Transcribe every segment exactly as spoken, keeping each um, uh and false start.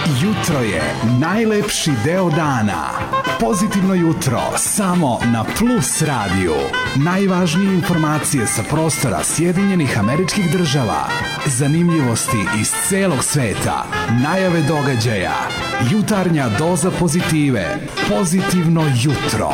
Jutro je najlepši deo dana. Pozitivno jutro samo na Plus radiju. Najvažnije informacije sa prostora Sjedinjenih Američkih Država. Zanimljivosti iz celog sveta. Najave događaja. Jutarnja doza pozitive. Pozitivno jutro.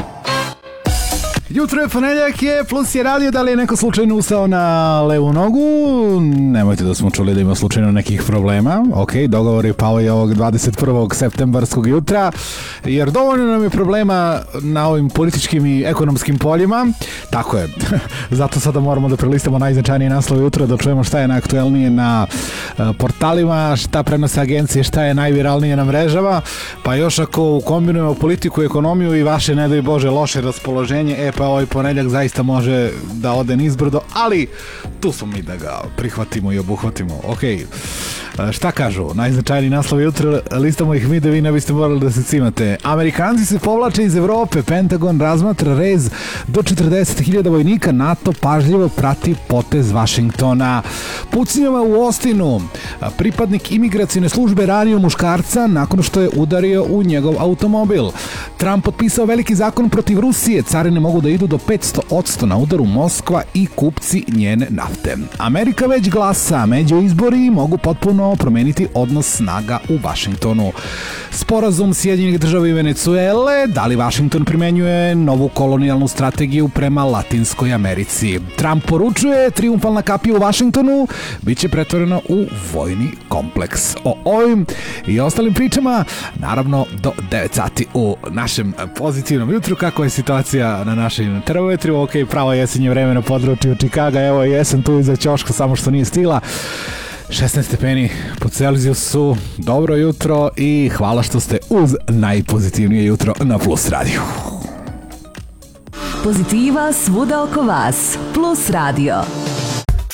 Jutro je, ponedjeljak je, Plus je radio. Da li je neko slučajno ustao na levu nogu? Nemojte da smo čuli da ima slučajno nekih problema. Ok, dogovor je pao i ovog dvadeset prvog septembarskog jutra, jer dovoljno nam je problema na ovim političkim i ekonomskim poljima. Tako je. Zato sada moramo da prelistamo najznačajnije naslove jutra, da čujemo šta je najaktuelnije na portalima, šta prenose agencije, šta je najviralnije na mrežama. Pa još ako kombinujemo politiku, ekonomiju i vaše, ne daj Bože, loše raspoloženje, e pa ovaj ponedjeljak zaista može da ode nizbrdo, ali tu smo mi da ga prihvatimo i obuhvatimo. Ok, šta kažu? Najznačajniji naslov jutra, listamo ih mi da vi ne biste morali da se cimate. Amerikanci se povlače iz Evrope, Pentagon razmatra rez do četrdeset hiljada vojnika, NATO pažljivo prati potez Vašingtona. Pucnjava u Ostinu, pripadnik imigracione službe ranio muškarca nakon što je udario u njegov automobil. Trump potpisao veliki zakon protiv Rusije, carine mogu da idu do petsto posto na udaru Moskva i kupci njene nafte. Amerika već glasa, među izbori mogu potpuno promeniti odnos snaga u Vašingtonu. Sporazum Sjedinjenih Država i Venecuele, da li Vašington primenjuje novu kolonijalnu strategiju prema Latinskoj Americi. Trump poručuje, triumfalna kapija u Vašingtonu biće pretvorena u vojni kompleks. O ovim i ostalim pričama, naravno, do devet sati u našem pozitivnom jutru. Kako je situacija na našim termometrima? Ok, pravo jesenje vreme na području Čikaga, evo jesen tu iza ćoška, samo što nije stigla. šesnaest stepeni po Celzijusu, dobro jutro i hvala što ste uz najpozitivnije jutro na Plus radiju. Pozitiva svuda oko vas. Plus radio.